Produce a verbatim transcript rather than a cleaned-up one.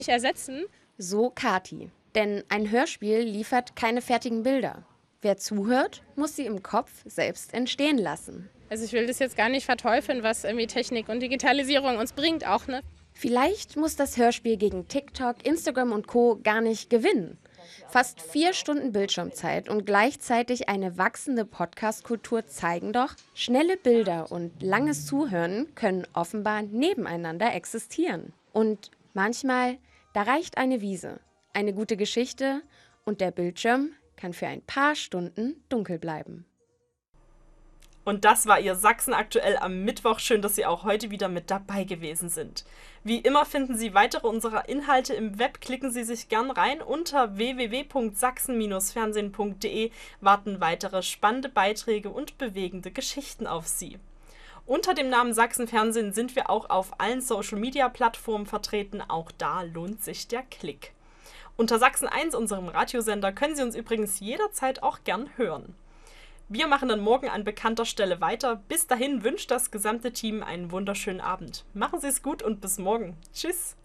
ersetzen. So Kati. Denn ein Hörspiel liefert keine fertigen Bilder. Wer zuhört, muss sie im Kopf selbst entstehen lassen. Also ich will das jetzt gar nicht verteufeln, was irgendwie Technik und Digitalisierung uns bringt auch, ne? Vielleicht muss das Hörspiel gegen TikTok, Instagram und Co. gar nicht gewinnen. Fast vier Stunden Bildschirmzeit und gleichzeitig eine wachsende Podcast-Kultur zeigen doch, schnelle Bilder und langes Zuhören können offenbar nebeneinander existieren. Und manchmal, da reicht eine Wiese, eine gute Geschichte und der Bildschirm kann für ein paar Stunden dunkel bleiben. Und das war Ihr Sachsen aktuell am Mittwoch. Schön, dass Sie auch heute wieder mit dabei gewesen sind. Wie immer finden Sie weitere unserer Inhalte im Web. Klicken Sie sich gern rein. Unter w w w punkt sachsen Bindestrich fernsehen punkt d e warten weitere spannende Beiträge und bewegende Geschichten auf Sie. Unter dem Namen Sachsen Fernsehen sind wir auch auf allen Social-Media-Plattformen vertreten. Auch da lohnt sich der Klick. Unter Sachsen eins, unserem Radiosender, können Sie uns übrigens jederzeit auch gern hören. Wir machen dann morgen an bekannter Stelle weiter. Bis dahin wünscht das gesamte Team einen wunderschönen Abend. Machen Sie es gut und bis morgen. Tschüss!